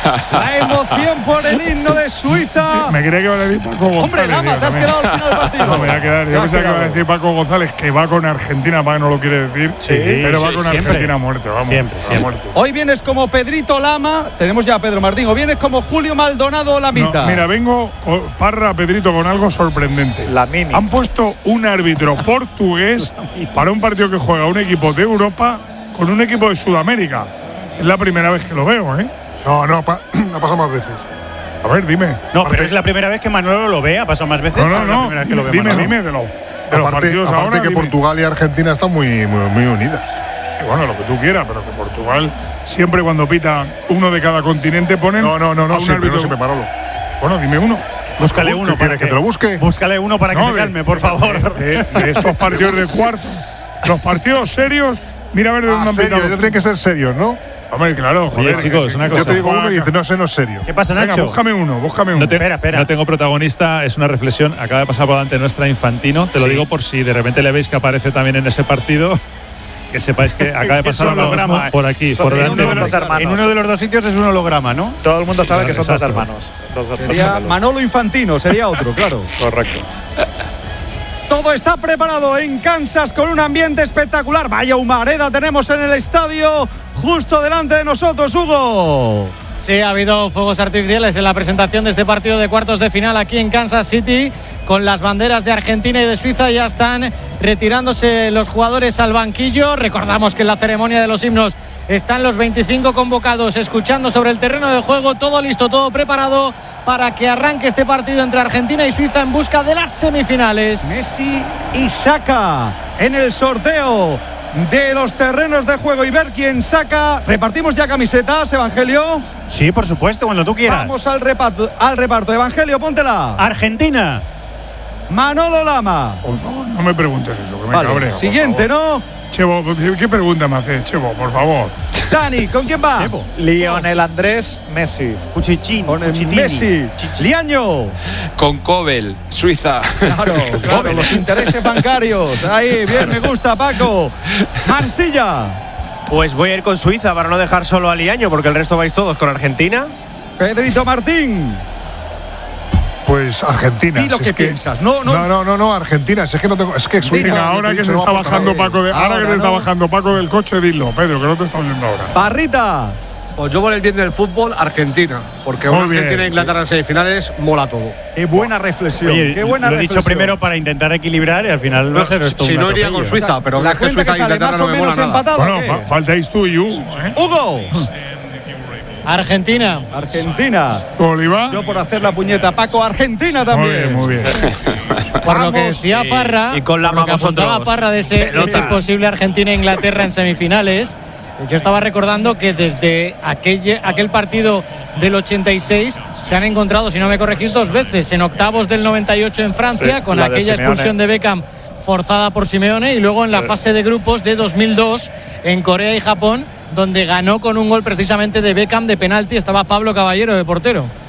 La emoción por el himno de Suiza. Me creía que iba a decir Paco González. Hombre, Lama, te has quedado al final del partido. No, me voy a quedar. Yo pensaba que iba a decir Paco González, que va con Argentina, para que no lo quiere decir. Sí, pero va con siempre. Argentina a muerte, vamos. Siempre. Hoy vienes como Pedrito Lama. Tenemos ya a Pedro Martín. O vienes como Julio Maldonado Lamita. No, mira, vengo, Parra, Pedrito, con algo sorprendente. La mini. Han puesto un árbitro portugués para un partido que juega un equipo de Europa con un equipo de Sudamérica. Es la primera vez que lo veo, ¿eh? No, ha pasado más veces. A ver, dime. No, pero es la primera vez que Manolo lo ve. ¿Ha pasado más veces? No. Es la primera vez que lo ve Dime Manolo. de los partidos Aparte ahora. que dime. Portugal y Argentina están muy unidas. Bueno, lo que tú quieras, pero que Portugal siempre cuando pita uno de cada continente ponen. No, a un siempre, árbitro. no siempre, Manolo. Bueno, dime uno. Búscale uno. ¿Quieres que te lo busque? Búscale uno para que se calme, por favor. De estos partidos de cuartos. Los partidos serios, mira a ver de dónde han Serio, pitado. ya tienen que ser serios, ¿no? Hombre, claro, joder. chicos, una Yo cosa. te digo uno y dices, no, ese no es serio. ¿Qué pasa, Venga, Nacho? búscame uno. Espera. No tengo protagonista, es una reflexión. Acaba de pasar por delante nuestra Infantino. Te lo digo por si de repente le veis que aparece también en ese partido. Que sepáis que acaba de pasar Es un holograma. por aquí, por delante. En uno de los dos sitios es un holograma, ¿no? Todo el mundo sabe que son dos Exacto. hermanos. Dos Sería gemelos. Manolo Infantino, sería otro, claro. Correcto. Todo está preparado en Kansas con un ambiente espectacular. Vaya humareda tenemos en el estadio justo delante de nosotros, Hugo. Sí, ha habido fuegos artificiales en la presentación de este partido de cuartos de final aquí en Kansas City, con las banderas de Argentina y de Suiza. Ya están retirándose los jugadores al banquillo. Recordamos que en la ceremonia de los himnos están los 25 convocados escuchando sobre el terreno de juego. Todo listo, todo preparado para que arranque este partido entre Argentina y Suiza en busca de las semifinales. Messi y Saka en el sorteo de los terrenos de juego y ver quién saca. Repartimos ya camisetas, Evangelio. Sí, por supuesto, cuando tú quieras. Vamos al reparto. Evangelio, póntela. Argentina. Manolo Lama. Por favor, no me preguntes eso, que me Vale, cabreo, por siguiente, favor. ¿no? Chevo, ¿qué pregunta me haces, Chevo? Por favor. Dani, ¿con quién va? Lionel Andrés Messi. Cuchichín. Con el Messi. Liaño. Con Kobel, Suiza. Claro, los intereses bancarios. Ahí, bien, me gusta, Paco. Mansilla. Pues voy a ir con Suiza para no dejar solo a Liaño, porque el resto vais todos con Argentina. Pedrito Martín. Pues Argentina. Di lo si que es piensas. No, Argentina. Si es que no tengo. Es que Suiza. Venga, ahora que se está bajando Paco está bajando Paco del coche, dilo, Pedro, que no te está oyendo ahora. Parrita. Pues yo por el bien del fútbol, Argentina. Porque Muy una bien. Argentina e Inglaterra en semifinales mola todo. Qué buena reflexión. Oye, qué buena lo he reflexión. dicho primero para intentar equilibrar y al final va a ser esto Si un no iría con atropello. Suiza, pero La es que cuenta Suiza que e sale Inglaterra más no o me menos mola nada. empatada. Bueno, faltáis tú y Hugo, ¿eh? Hugo. Argentina. Oliva. Yo por hacer la puñeta. Paco, Argentina también. Muy bien. Por lo que decía Parra, y con la por lo que apuntaba Parra de ese posible Argentina-Inglaterra en semifinales, yo estaba recordando que desde aquel partido del 86 se han encontrado, si no me corregís, 2 veces, en octavos del 98 en Francia, Sí, con la de aquella Simeone. expulsión de Beckham forzada por Simeone, y luego en la fase de grupos de 2002 en Corea y Japón, donde ganó con un gol precisamente de Beckham de penalti. Estaba Pablo Caballero de portero.